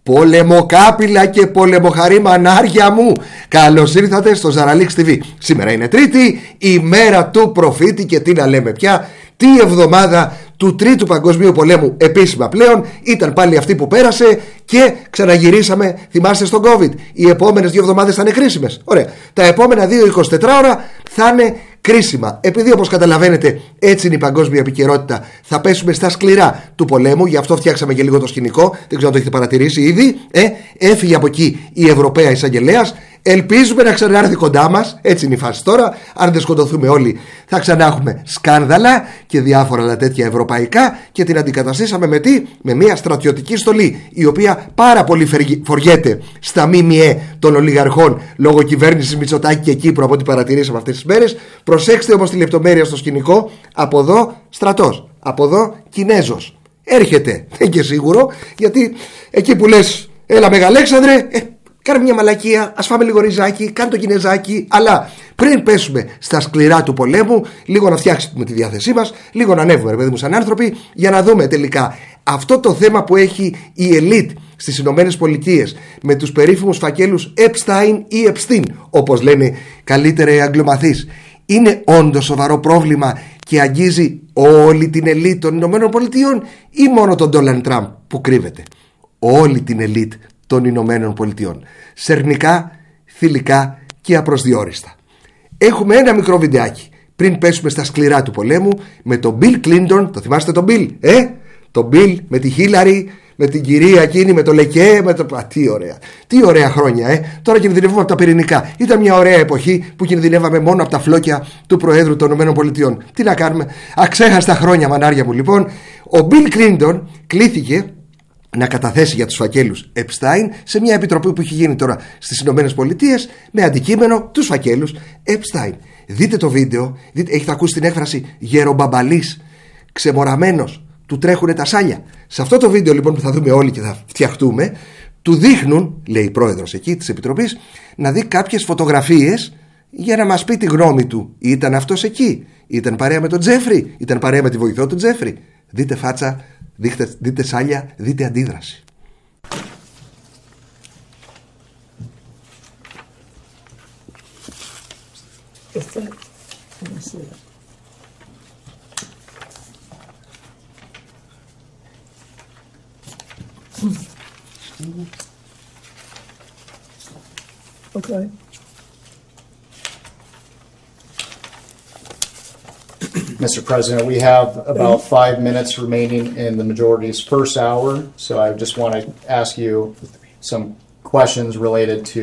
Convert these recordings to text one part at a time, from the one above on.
Πολεμοκάπηλα και πολεμοχαρή μανάρια μου, καλώς ήρθατε στο Ζαραλίξ TV. Σήμερα είναι Τρίτη, η μέρα του προφήτη και τι να λέμε πια. Τι εβδομάδα του Τρίτου Παγκοσμίου Πολέμου επίσημα πλέον. Ήταν πάλι αυτή που πέρασε και ξαναγυρίσαμε, θυμάστε, στον COVID. Οι επόμενες 2 εβδομάδες θα είναι κρίσιμες. Ωραία. Τα επόμενα 2-24 ώρα θα είναι κρίσιμα. Επειδή, όπως καταλαβαίνετε, έτσι είναι η παγκόσμια επικαιρότητα, θα πέσουμε στα σκληρά του πολέμου. Γι' αυτό φτιάξαμε και λίγο το σκηνικό. Δεν ξέρω αν το έχετε παρατηρήσει ήδη. Έφυγε από εκεί η Ευρωπαία Εισαγγελέας. Ελπίζουμε να ξανάρθει κοντά μας. Έτσι είναι η φάση τώρα. Αν δεν σκοτωθούμε όλοι, θα ξανά έχουμε σκάνδαλα και διάφορα άλλα τέτοια ευρωπαϊκά. Και την αντικαταστήσαμε με τι? Με μια στρατιωτική στολή, η οποία πάρα πολύ φοριέται στα ΜΜΕ των ολιγαρχών λόγω κυβέρνησης Μητσοτάκη και Κύπρου, από ό,τι παρατηρήσαμε αυτές τις μέρες. Προσέξτε όμως τη λεπτομέρεια στο σκηνικό. Από εδώ στρατός, από εδώ Κινέζος. Έρχεται, δεν και σίγουρο, γιατί εκεί που λες έλα Μεγαλέξανδρε, κάνε μια μαλακία, ας φάμε λίγο ριζάκι, κάνε το κινεζάκι. Αλλά πριν πέσουμε στα σκληρά του πολέμου, λίγο να φτιάξουμε τη διάθεσή μας, λίγο να ανέβουμε, ρε παιδί μου, σαν άνθρωποι, για να δούμε τελικά αυτό το θέμα που έχει η ελίτ στις Ηνωμένες Πολιτείες με τους περίφημους φακέλους Epstein ή Epstein, όπως λένε καλύτερα οι Αγγλομαθείς. Είναι όντως σοβαρό πρόβλημα και αγγίζει όλη την ελίτ των Ηνωμένων Πολιτειών ή μόνο τον Ντόναλντ Τραμπ που κρύβεται? Όλη την ελίτ των Ηνωμένων Πολιτειών, σερνικά, θηλυκά και απροσδιόριστα. Έχουμε ένα μικρό βιντεάκι πριν πέσουμε στα σκληρά του πολέμου με τον Bill Clinton. Το θυμάστε τον Bill? Τον Bill με τη Hillary, με την κυρία εκείνη, με το Λεκέ, με το... Τι ωραία χρόνια, Τώρα κινδυνεύουμε από τα πυρηνικά. Ήταν μια ωραία εποχή που κινδυνεύαμε μόνο από τα φλόκια του Προέδρου των ΗΠΑ. Τι να κάνουμε, αξέχαστα χρόνια, μανάρια μου. Λοιπόν, ο Bill Clinton κλήθηκε να καταθέσει για τους φακέλους Epstein σε μια επιτροπή που έχει γίνει τώρα στις Ηνωμένες Πολιτείες με αντικείμενο τους φακέλους Epstein. Δείτε το βίντεο, έχετε ακούσει την έκφραση γερομπαμπαλής, ξεμοραμένος, του τρέχουνε τα σάλια. Σε αυτό το βίντεο λοιπόν που θα δούμε όλοι και θα φτιαχτούμε, του δείχνουν, λέει η πρόεδρος εκεί της επιτροπής, να δει κάποιες φωτογραφίες για να μας πει τη γνώμη του. Ήταν αυτός εκεί? Ήταν παρέα με τον Τζέφρι? Ήταν παρέα με τη βοηθό του Τζέφρι? Δείτε φάτσα, δείτε σάλια, δείτε αντίδραση. Okay. Mr. President, we have about 5 minutes remaining in the majority's first hour, so I just want to ask you some questions related to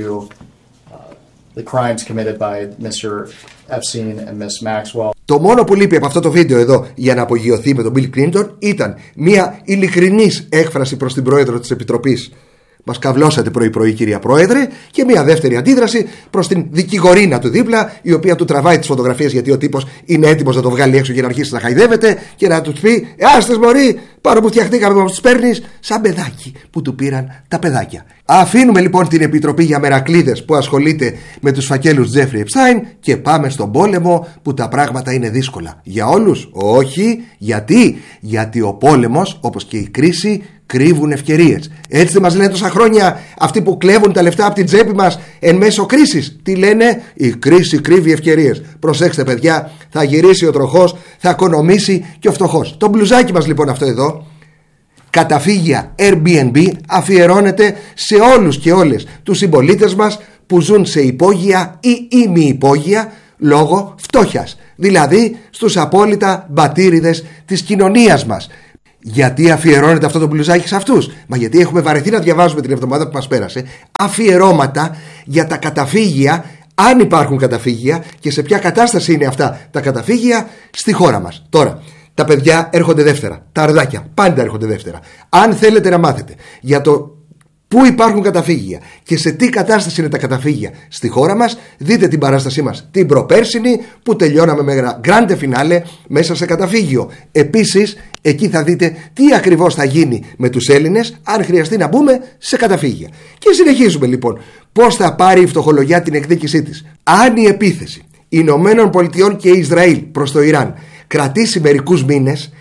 the crimes committed by Mr. Epstein and Ms. Maxwell. Το μόνο που λείπει από αυτό το βίντεο εδώ για να απογειωθεί με τον Bill Clinton ήταν μια ειλικρινής έκφραση προς την Πρόεδρο της Επιτροπής. Μας καυλώσατε πρωί-πρωί, κυρία Πρόεδρε, και μια δεύτερη αντίδραση προς την δικηγορίνα του δίπλα, η οποία του τραβάει τις φωτογραφίες γιατί ο τύπος είναι έτοιμος να το βγάλει έξω για να αρχίσει να χαϊδεύεται και να του πει: Άστες μωρί, πάνω που φτιαχτήκαμε που τους παίρνεις, σαν παιδάκι που του πήραν τα παιδάκια. Αφήνουμε λοιπόν την Επιτροπή για Μερακλείδες που ασχολείται με τους φακέλους Jeffrey Epstein και πάμε στον πόλεμο που τα πράγματα είναι δύσκολα. Για όλους? Όχι. Γιατί ο πόλεμος, όπως και η κρίση, κρύβουν ευκαιρίες. Έτσι δεν μας λένε τόσα χρόνια αυτοί που κλέβουν τα λεφτά από την τσέπη μας εν μέσω κρίσης? Τι λένε? Η κρίση κρύβει ευκαιρίες. Προσέξτε παιδιά, θα γυρίσει ο τροχός, θα οικονομήσει και ο φτωχός. Το μπλουζάκι μας λοιπόν αυτό εδώ, καταφύγια Airbnb, αφιερώνεται σε όλους και όλες τους συμπολίτες μας που ζουν σε υπόγεια ή ημιυπόγεια λόγω φτώχειας. Δηλαδή στους απόλυτα μπατήριδες της κοινωνίας μας. Γιατί αφιερώνεται αυτό το μπλουζάκι σε αυτούς? Μα γιατί έχουμε βαρεθεί να διαβάζουμε την εβδομάδα που μας πέρασε αφιερώματα για τα καταφύγια, αν υπάρχουν καταφύγια και σε ποια κατάσταση είναι αυτά τα καταφύγια στη χώρα μας. Τώρα, τα παιδιά έρχονται δεύτερα, τα αρδάκια πάντα έρχονται δεύτερα. Αν θέλετε να μάθετε για το πού υπάρχουν καταφύγια και σε τι κατάσταση είναι τα καταφύγια στη χώρα μας, δείτε την παράστασή μας την προπέρσινη που τελειώναμε με grande finale μέσα σε καταφύγιο. Επίσης εκεί θα δείτε τι ακριβώς θα γίνει με τους Έλληνες αν χρειαστεί να μπούμε σε καταφύγια. Και συνεχίζουμε λοιπόν πώς θα πάρει η φτωχολογιά την εκδίκησή της. Αν η επίθεση Ηνωμένων Πολιτειών και Ισραήλ προς το Ιράν κρατήσει μερικούς μήνες,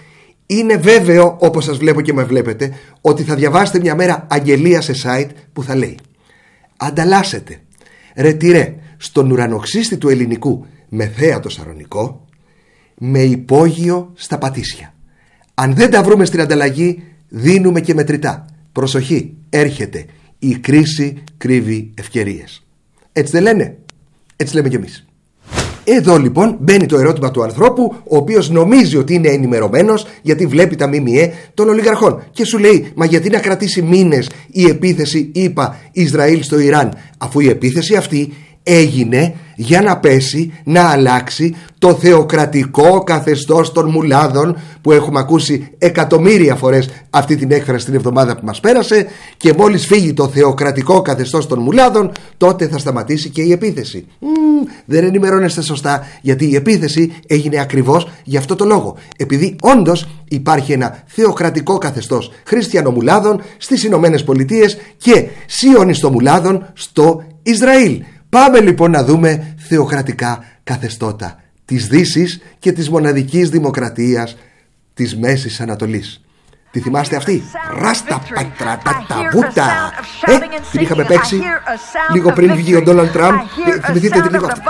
Είναι βέβαιο, όπως σας βλέπω και με βλέπετε, ότι θα διαβάσετε μια μέρα αγγελία σε site που θα λέει: ανταλλάσσετε ρετυρέ στον ουρανοξύστη του ελληνικού με θέατο σαρονικό, με υπόγειο στα Πατήσια. Αν δεν τα βρούμε στην ανταλλαγή, δίνουμε και μετρητά. Προσοχή, έρχεται. Η κρίση κρύβει ευκαιρίες. Έτσι δεν λένε? Έτσι λέμε κι εμείς. Εδώ λοιπόν μπαίνει το ερώτημα του ανθρώπου, ο οποίος νομίζει ότι είναι ενημερωμένος γιατί βλέπει τα ΜΜΕ των ολιγαρχών και σου λέει: μα γιατί να κρατήσει μήνες η επίθεση ΗΠΑ Ισραήλ στο Ιράν, αφού η επίθεση αυτή έγινε για να πέσει, να αλλάξει το θεοκρατικό καθεστώς των μουλάδων, που έχουμε ακούσει εκατομμύρια φορές αυτή την έκφραση την εβδομάδα που μας πέρασε, και μόλις φύγει το θεοκρατικό καθεστώς των μουλάδων, τότε θα σταματήσει και η επίθεση. Δεν ενημερώνεστε σωστά, γιατί η επίθεση έγινε ακριβώς για αυτό το λόγο, επειδή όντως υπάρχει ένα θεοκρατικό καθεστώς χριστιανομουλάδων στις Ηνωμένες Πολιτείες και σιωνιστομουλάδων στο Ισραήλ. Πάμε λοιπόν να δούμε θεοκρατικά καθεστώτα της Δύσης και της μοναδικής δημοκρατίας της Μέσης Ανατολής. Τη θυμάστε αυτή? Ράστα πατραταταβούτα. Την είχαμε παίξει λίγο πριν βγει ο Ντόναλντ Τραμπ. Θυμηθείτε τη λίγο αυτή.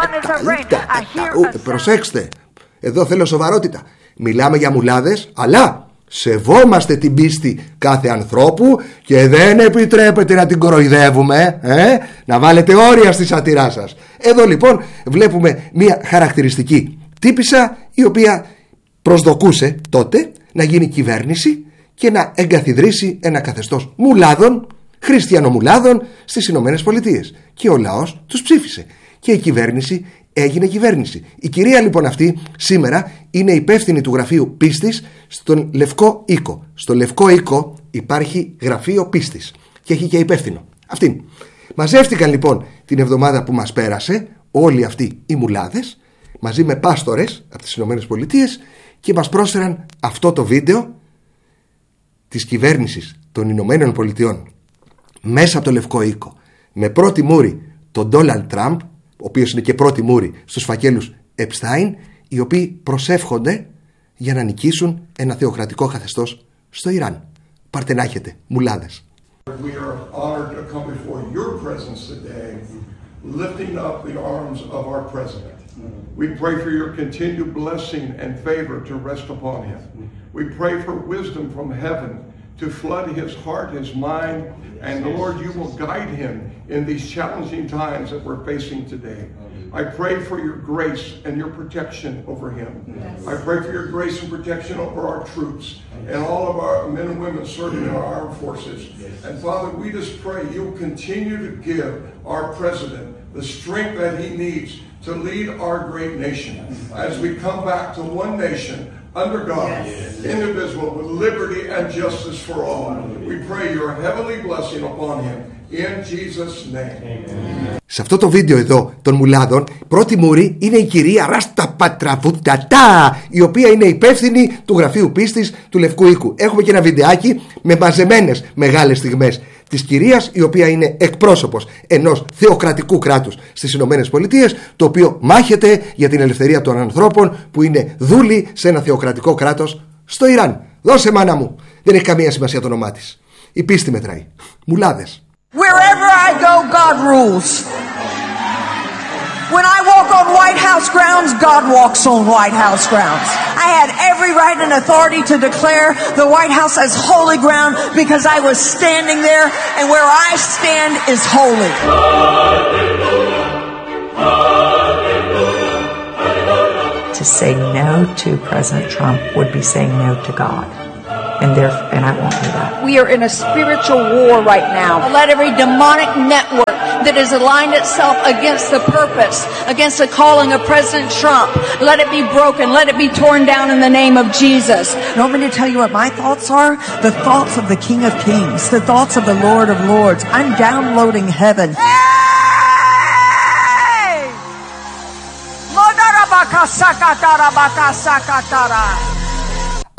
Προσέξτε, εδώ θέλω σοβαρότητα. Μιλάμε για μουλάδες, αλλά σεβόμαστε την πίστη κάθε ανθρώπου και δεν επιτρέπεται να την κοροϊδεύουμε, να βάλετε όρια στη σατυρά σας. Εδώ λοιπόν βλέπουμε μια χαρακτηριστική τύπισσα, η οποία προσδοκούσε τότε να γίνει κυβέρνηση και να εγκαθιδρύσει ένα καθεστώς μουλάδων, χριστιανομουλάδων στις Ηνωμένες Πολιτείες. Και ο λαός τους ψήφισε και η κυβέρνηση έγινε κυβέρνηση. Η κυρία λοιπόν αυτή σήμερα είναι υπεύθυνη του γραφείου πίστης στον Λευκό Οίκο. Στο Λευκό Οίκο υπάρχει γραφείο πίστης και έχει και υπεύθυνο αυτήν. Μαζεύτηκαν λοιπόν την εβδομάδα που μας πέρασε όλοι αυτοί οι μουλάδες μαζί με πάστορες από τις Ηνωμένες Πολιτείες και μας πρόσφεραν αυτό το βίντεο της κυβέρνησης των Ηνωμένων Πολιτειών μέσα από το Λευκό Οίκο, με πρώτη μούρη τον Ντόναλντ Τραμπ, ο οποίος είναι και πρώτη μούρη στους φακέλους Επστάιν, οι οποίοι προσεύχονται για να νικήσουν ένα θεοκρατικό καθεστώς στο Ιράν. Πάρτε να έχετε, μουλάδες. We are honored to come before your presence today, lifting up the arms of our president. We pray for your continued blessing and favor to rest upon him. We pray for wisdom from heaven to flood his heart, his mind, and Lord, you will guide him in these challenging times that we're facing today. I pray for your grace and your protection over him. I pray for your grace and protection over our troops and all of our men and women serving in our armed forces. And Father, we just pray you'll continue to give our president the strength that he needs to lead our great nation as we come back to one nation under God, indivisible, with liberty and justice for all. We pray your heavenly blessing upon him. In Jesus' name. Σε αυτό το βίντεο εδώ των μουλάδων, πρώτη μούρη είναι η κυρία Ράστα Πατραβουτατά, η οποία είναι υπεύθυνη του γραφείου πίστης του Λευκού Οίκου. Έχουμε και ένα βιντεάκι με μαζεμένες μεγάλες στιγμές της κυρίας, η οποία είναι εκπρόσωπος ενός θεοκρατικού κράτους στις Ηνωμένες Πολιτείες, το οποίο μάχεται για την ελευθερία των ανθρώπων που είναι δούλοι σε ένα θεοκρατικό κράτος στο Ιράν. Δώσε, μάνα μου. Δεν έχει καμία σημασία το όνομά της. Η πίστη μετράει. Μουλάδες. Wherever I go, God rules. When I walk on White House grounds, God walks on White House grounds. I had every right and authority to declare the White House as holy ground because I was standing there, and where I stand is holy. To say no to President Trump would be saying no to God. And I won't do that. We are in a spiritual war right now. Let every demonic network that has aligned itself against the purpose, against the calling of President Trump, let it be broken, let it be torn down in the name of Jesus. You want me to tell you what my thoughts are? The thoughts of the King of Kings, the thoughts of the Lord of Lords. I'm downloading heaven. Hey!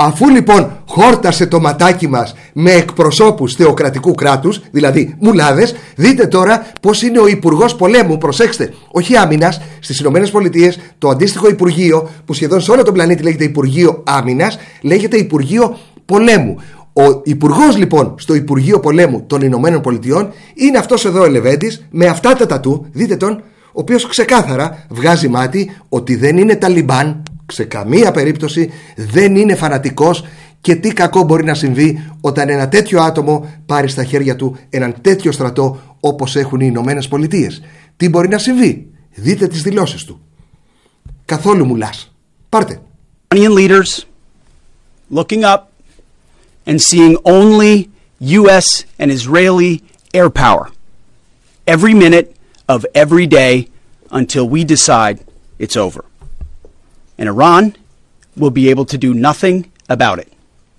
Αφού λοιπόν χόρτασε το ματάκι μας με εκπροσώπους θεοκρατικού κράτους, δηλαδή μουλάδες, δείτε τώρα πως είναι ο Υπουργός Πολέμου, προσέξτε, όχι άμυνας, στις Ηνωμένες Πολιτείες το αντίστοιχο Υπουργείο, που σχεδόν σε όλο τον πλανήτη λέγεται Υπουργείο Άμυνας, λέγεται Υπουργείο Πολέμου. Ο Υπουργός λοιπόν στο Υπουργείο Πολέμου των Ηνωμένων Πολιτειών είναι αυτός εδώ ο Ελεβέντης με αυτά τα τατού, δείτε τον, ο οποίος ξεκάθαρα βγάζει μάτι ότι δεν είναι Ταλιμπάν, σε καμία περίπτωση δεν είναι φανατικός, και τι κακό μπορεί να συμβεί όταν ένα τέτοιο άτομο πάρει στα χέρια του έναν τέτοιο στρατό όπως έχουν οι Ηνωμένες Πολιτείες. Τι μπορεί να συμβεί? Δείτε τις δηλώσεις του. Καθόλου μουλάς. Πάρτε. Iranian leaders looking up and seeing only U.S. and Israeli air power every minute of every day until we decide it's over. And Iran will be able to do nothing about it.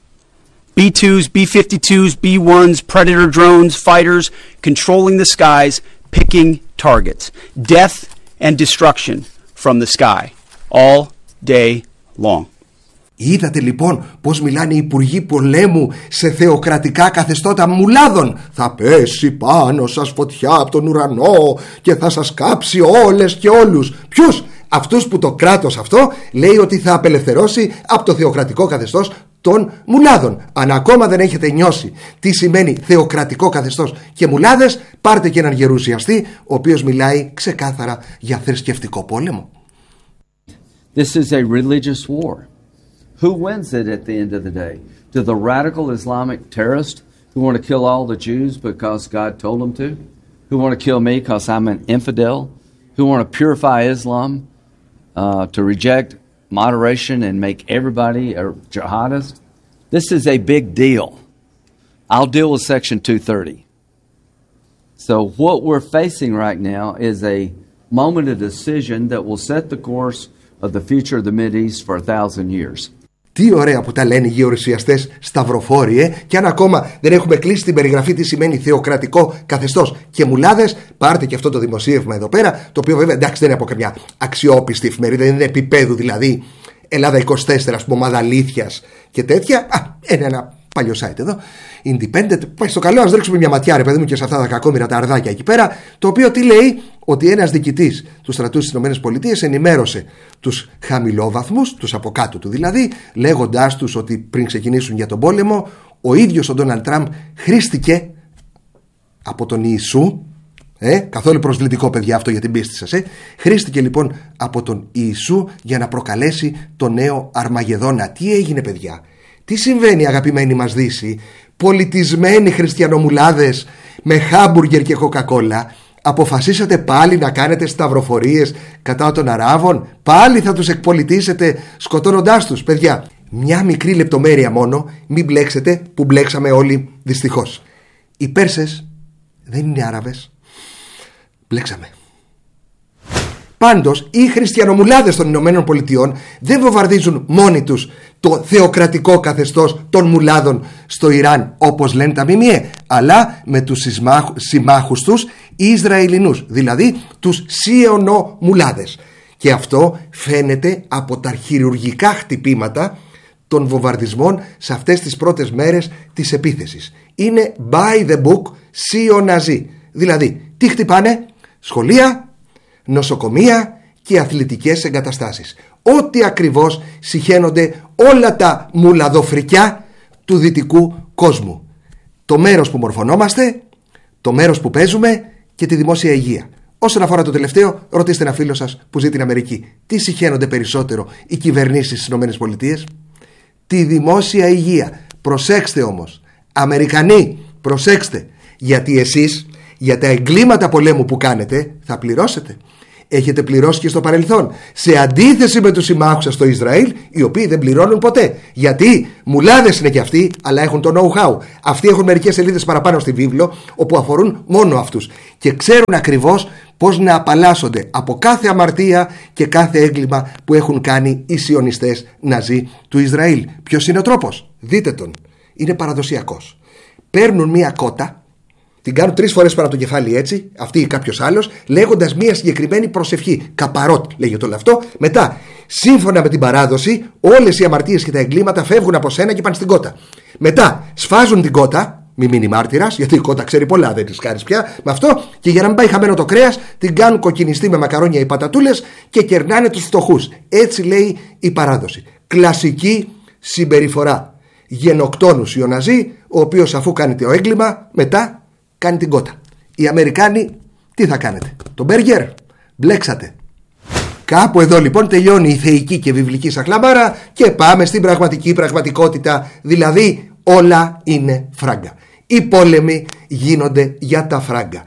B-2s, B-52s, B-1s, Predator drones, fighters, controlling the skies, picking targets. Death and destruction from the sky, all day long. Είδατε λοιπόν πως μιλάνε οι υπουργοί πολέμου σε θεοκρατικά καθεστώτα μουλάδων? Θα πέσει πάνω σας φωτιά από τον ουρανό και θα σας κάψει όλες και όλους. Ποιους? Αυτούς που το κράτος αυτό λέει ότι θα απελευθερώσει από το θεοκρατικό καθεστώς των μουλάδων. Αν ακόμα δεν έχετε νιώσει τι σημαίνει θεοκρατικό καθεστώς και μουλάδες, πάρτε και έναν γερουσιαστή ο οποίος μιλάει ξεκάθαρα για θρησκευτικό πόλεμο. This is a religious war. Who wins it at the end of the day? Do the radical Islamic terrorists who want to kill all the Jews because God told them to? Who want to kill me because I'm an infidel? Who want to purify Islam, to reject moderation and make everybody a jihadist? This is a big deal. I'll deal with Section 230. So what we're facing right now is a moment of decision that will set the course of the future of the Mideast for 1,000 years. Τι ωραία που τα λένε οι γεωρουσιαστές σταυροφόροι, και αν ακόμα δεν έχουμε κλείσει την περιγραφή τι σημαίνει θεοκρατικό καθεστώς και μουλάδες, πάρτε και αυτό το δημοσίευμα εδώ πέρα, το οποίο βέβαια εντάξει δεν είναι από καμιά αξιόπιστη εφημερίδα, δεν είναι επίπεδου δηλαδή Ελλάδα 24, ας πούμε, ομάδα αλήθειας και τέτοια. Είναι ένα παλιό site εδώ, Independent. Πάει στο καλό, ας ρίξουμε μια ματιά, ρε παιδί μου, και σε αυτά τα κακόμοιρα τα αρδάκια εκεί πέρα. Το οποίο τι λέει? Ότι ένας διοικητής του στρατού στις ΗΠΑ ενημέρωσε τους χαμηλόβαθμους, τους από κάτω του δηλαδή, λέγοντάς τους ότι πριν ξεκινήσουν για τον πόλεμο, ο ίδιος ο Ντόναλντ Τραμπ χρήστηκε από τον Ιησού. Καθόλου προσβλητικό, παιδιά, αυτό για την πίστη σας. Χρήστηκε λοιπόν από τον Ιησού για να προκαλέσει το νέο Αρμαγεδόνα. Τι έγινε, παιδιά? Τι συμβαίνει, αγαπημένοι μας Δύση? Πολιτισμένοι χριστιανομουλάδες με χάμπουργκερ και κοκακόλα, αποφασίσατε πάλι να κάνετε σταυροφορίες κατά των Αράβων? Πάλι θα τους εκπολιτήσετε σκοτώνοντάς τους? Παιδιά, μια μικρή λεπτομέρεια μόνο, μην μπλέξετε που μπλέξαμε όλοι δυστυχώς. Οι Πέρσες δεν είναι Άραβες. Μπλέξαμε. Πάντως, οι χριστιανομουλάδες των Ηνωμένων Πολιτειών δεν βομβαρδίζουν μόνοι τους το θεοκρατικό καθεστώς των μουλάδων στο Ιράν, όπως λένε τα ΜΜΕ, αλλά με τους συμμάχους τους Ισραηλινούς, δηλαδή τους Σιωνομουλάδες. Και αυτό φαίνεται από τα χειρουργικά χτυπήματα των βομβαρδισμών σε αυτές τις πρώτες μέρες της επίθεσης. Είναι by the book Σιωναζί. Δηλαδή, τι χτυπάνε? Σχολεία, νοσοκομεία και αθλητικές εγκαταστάσεις. Ό,τι ακριβώς συχαίνονται όλα τα μουλαδοφρικιά του δυτικού κόσμου. Το μέρος που μορφωνόμαστε, το μέρος που παίζουμε και τη δημόσια υγεία. Όσον αφορά το τελευταίο, ρωτήστε ένα φίλο σας που ζει την Αμερική. Τι συχαίνονται περισσότερο οι κυβερνήσεις στις ΗΠΑ? Τη δημόσια υγεία. Προσέξτε όμως, Αμερικανοί, προσέξτε, γιατί εσείς για τα εγκλήματα πολέμου που κάνετε θα πληρώσετε. Έχετε πληρώσει και στο παρελθόν, σε αντίθεση με τους συμμάχους σας στο Ισραήλ, οι οποίοι δεν πληρώνουν ποτέ. Γιατί μουλάδες είναι και αυτοί, αλλά έχουν το know-how. Αυτοί έχουν μερικές σελίδες παραπάνω στη βίβλο, όπου αφορούν μόνο αυτούς και ξέρουν ακριβώς πώς να απαλλάσσονται από κάθε αμαρτία και κάθε έγκλημα που έχουν κάνει οι σιωνιστές Ναζί του Ισραήλ. Ποιος είναι ο τρόπος? Δείτε τον. Είναι παραδοσιακός. Παίρνουν μία κότα Την κάνουν 3 φορές πάνω από το κεφάλι έτσι, αυτή ή κάποιος άλλος, λέγοντας μία συγκεκριμένη προσευχή. Καπαρότ λέγεται όλο αυτό. Μετά, σύμφωνα με την παράδοση, όλες οι αμαρτίες και τα εγκλήματα φεύγουν από σένα και πάνε στην κότα. Μετά, σφάζουν την κότα, μη μείνει μάρτυρας, γιατί η κότα ξέρει πολλά, δεν της κάνεις πια με αυτό. Και για να μην πάει χαμένο το κρέας, την κάνουν κοκκινιστή με μακαρόνια ή πατατούλες και κερνάνε τους φτωχούς. Έτσι λέει η παράδοση. Κλασική συμπεριφορά γενοκτόνους Ιωναζή, ο οποίος αφού κάνει το έγκλημα, μετά κάνει την κότα. Οι Αμερικάνοι τι θα κάνετε? Το μπέργκερ μπλέξατε. Κάπου εδώ λοιπόν τελειώνει η θεϊκή και βιβλική σαχλαμάρα και πάμε στην πραγματική πραγματικότητα. Δηλαδή όλα είναι φράγκα. Οι πόλεμοι γίνονται για τα φράγκα.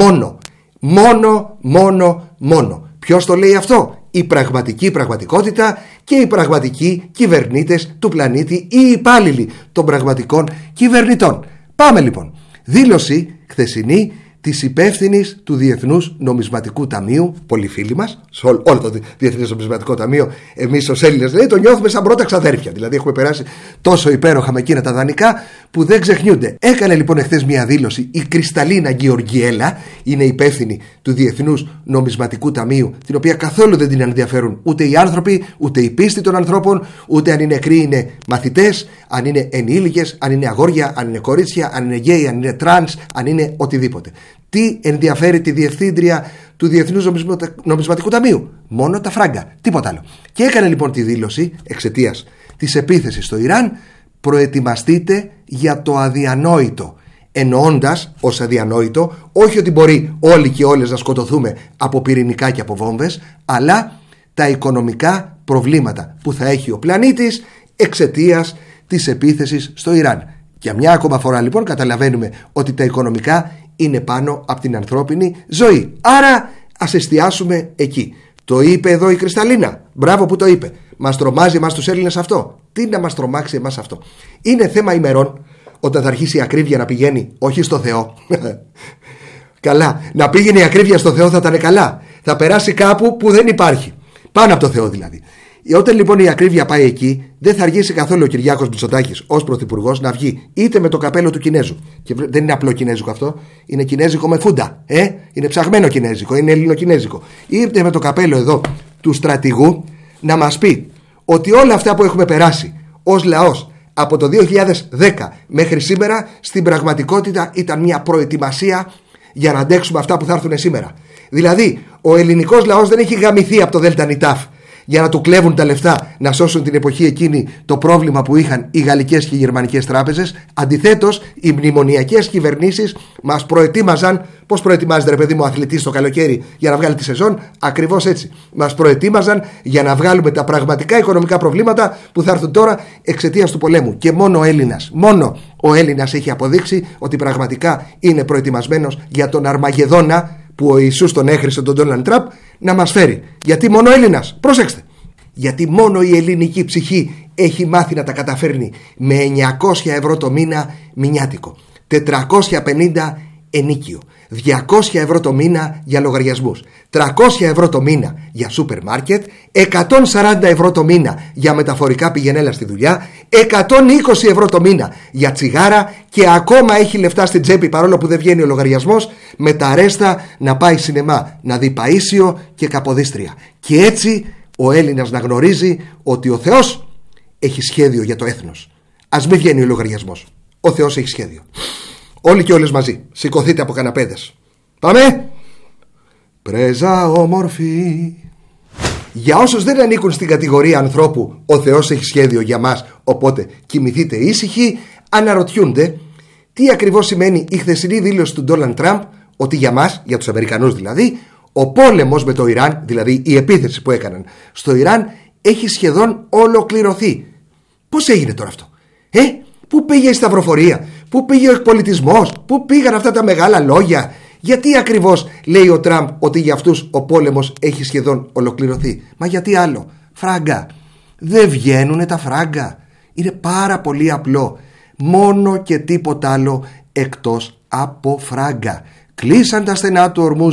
Μόνο. Ποιος το λέει αυτό? Η πραγματική πραγματικότητα και οι πραγματικοί κυβερνήτες του πλανήτη ή οι υπάλληλοι των πραγματικών κυβερνητών. Πάμε λοιπόν. Δήλωση χθεσινή της υπεύθυνης του Διεθνούς Νομισματικού Ταμείου, πολύ φίλοι μας, σε όλο το Διεθνές Νομισματικό Ταμείο, εμείς ως Έλληνες δηλαδή, το νιώθουμε σαν πρώτα ξαδέρφια. Δηλαδή έχουμε περάσει τόσο υπέροχα με εκείνα τα δανεικά που δεν ξεχνιούνται. Έκανε λοιπόν εχθές μια δήλωση η Κρυσταλίνα Γεωργιέλα, είναι υπεύθυνη του Διεθνούς Νομισματικού Ταμείου, την οποία καθόλου δεν την ενδιαφέρουν ούτε οι άνθρωποι, ούτε η πίστη των ανθρώπων, ούτε αν είναι νεκροί είναι μαθητές, αν είναι ενήλικες, αν είναι αγόρια, αν είναι κορίτσια, αν είναι γκέι, αν είναι τρανς, αν είναι οτιδήποτε. Τι ενδιαφέρει τη διευθύντρια του Διεθνούς Νομισματικού Ταμείου? Μόνο τα φράγκα, τίποτα άλλο. Και έκανε λοιπόν τη δήλωση εξαιτίας της επίθεσης στο Ιράν: προετοιμαστείτε για το αδιανόητο. Εννοώντας ως αδιανόητο όχι ότι μπορεί όλοι και όλες να σκοτωθούμε από πυρηνικά και από βόμβες, αλλά τα οικονομικά προβλήματα που θα έχει ο πλανήτης εξαιτίας της επίθεσης στο Ιράν. Για μια ακόμα φορά λοιπόν καταλαβαίνουμε ότι τα οικονομικά είναι πάνω από την ανθρώπινη ζωή. Άρα ας εστιάσουμε εκεί. Το είπε εδώ η Κρυσταλίνα. Μπράβο που το είπε. Μας τρομάζει εμάς τους Έλληνες αυτό? Τι να μας τρομάξει εμάς αυτό? Είναι θέμα ημερών όταν θα αρχίσει η ακρίβεια να πηγαίνει όχι στο Θεό. Καλά, να πήγαινε η ακρίβεια στο Θεό θα ήταν καλά. Θα περάσει κάπου που δεν υπάρχει. Πάνω από το Θεό δηλαδή. Όταν λοιπόν η ακρίβεια πάει εκεί, δεν θα αργήσει καθόλου ο Κυριάκος Μητσοτάκης ως πρωθυπουργός να βγει είτε με το καπέλο του Κινέζου. Και δεν είναι απλό κινέζικο αυτό, είναι κινέζικο με φούντα. Είναι ψαγμένο κινέζικο, είναι ελληνοκινέζικο. Είτε με το καπέλο εδώ του στρατηγού να μας πει ότι όλα αυτά που έχουμε περάσει ως λαός από το 2010 μέχρι σήμερα στην πραγματικότητα ήταν μια προετοιμασία για να αντέξουμε αυτά που θα έρθουν σήμερα. Δηλαδή, ο ελληνικός λαός δεν έχει γαμηθεί από το ΔΝΤ για να του κλέβουν τα λεφτά να σώσουν την εποχή εκείνη το πρόβλημα που είχαν οι γαλλικές και οι γερμανικές τράπεζες. Αντιθέτως, οι μνημονιακές κυβερνήσεις μας προετοίμαζαν. Πώς προετοιμάζεται, ρε παιδί μου, ο αθλητής το καλοκαίρι για να βγάλει τη σεζόν? Ακριβώς έτσι. Μας προετοίμαζαν για να βγάλουμε τα πραγματικά οικονομικά προβλήματα που θα έρθουν τώρα εξαιτίας του πολέμου. Και μόνο ο Έλληνας έχει αποδείξει ότι πραγματικά είναι προετοιμασμένος για τον Αρμαγεδόνα που ο Ιησούς τον έχρισε τον Ντόναλντ Τραμπ να μας φέρει. Γιατί μόνο ο Έλληνας, προσέξτε, γιατί μόνο η ελληνική ψυχή έχει μάθει να τα καταφέρνει με 900 ευρώ το μήνα μηνιάτικο, 450 ενίκιο, 200 ευρώ το μήνα για λογαριασμούς, 300 ευρώ το μήνα για σούπερ μάρκετ, 140 ευρώ το μήνα για μεταφορικά πηγενέλα στη δουλειά, 120 ευρώ το μήνα για τσιγάρα και ακόμα έχει λεφτά στην τσέπη παρόλο που δεν βγαίνει ο λογαριασμός, με τα ρέστα να πάει σινεμά, να δει Παΐσιο και Καποδίστρια. Και έτσι ο Έλληνας να γνωρίζει ότι ο Θεός έχει σχέδιο για το έθνος. Ας μην βγαίνει ο λογαριασμός. Ο Θεός έχει σχέδιο. Όλοι και όλες μαζί. Σηκωθείτε από καναπέδες. Πάμε. Πρέζα όμορφη. Για όσους δεν ανήκουν στην κατηγορία ανθρώπου, ο Θεός έχει σχέδιο για μας, οπότε κοιμηθείτε ήσυχοι, αναρωτιούνται τι ακριβώς σημαίνει η χθεσινή δήλωση του Ντόναλντ Τραμπ, ότι για μας, για τους Αμερικανούς δηλαδή, ο πόλεμος με το Ιράν, δηλαδή η επίθεση που έκαναν στο Ιράν, έχει σχεδόν ολοκληρωθεί. Πώς έγινε τώρα αυτό? Πού πήγε η σταυροφορία? Πού πήγε ο εκπολιτισμός? Πού πήγαν αυτά τα μεγάλα λόγια? Γιατί ακριβώς λέει ο Τραμπ ότι για αυτούς ο πόλεμος έχει σχεδόν ολοκληρωθεί? Μα γιατί άλλο? Φράγκα. Δεν βγαίνουνε τα φράγκα. Είναι πάρα πολύ απλό. Μόνο και τίποτα άλλο εκτός από φράγκα. Κλείσαν τα στενά του Ορμούζ